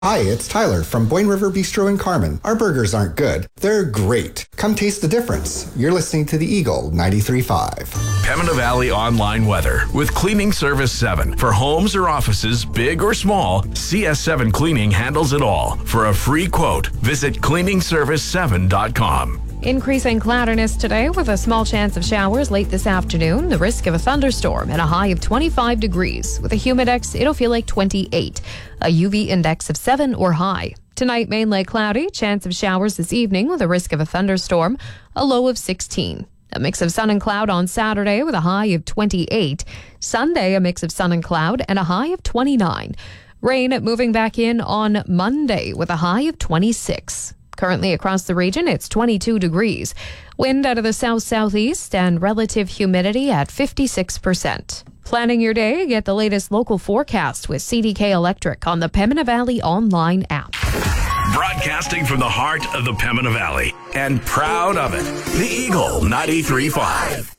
Hi, it's Tyler from Boyne River Bistro in Carman. Our burgers aren't good. They're great. Come taste the difference. You're listening to the Eagle 93.5. Pembina Valley Online Weather with Cleaning Service 7. For homes or offices, big or small, CS7 Cleaning handles it all. For a free quote, visit cleaningservice7.com. Increasing cloudiness today with a small chance of showers late this afternoon. The risk of a thunderstorm and a high of 25 degrees. With a humidex, it'll feel like 28. A UV index of 7 or high. Tonight, mainly cloudy. Chance of showers this evening with a risk of a thunderstorm. A low of 16. A mix of sun and cloud on Saturday with a high of 28. Sunday, a mix of sun and cloud and a high of 29. Rain moving back in on Monday with a high of 26. Currently across the region, it's 22 degrees. Wind out of the south-southeast and relative humidity at 56%. Planning your day, get the latest local forecast with CDK Electric on the Pembina Valley online app. Broadcasting from the heart of the Pembina Valley and proud of it, the Eagle 93.5.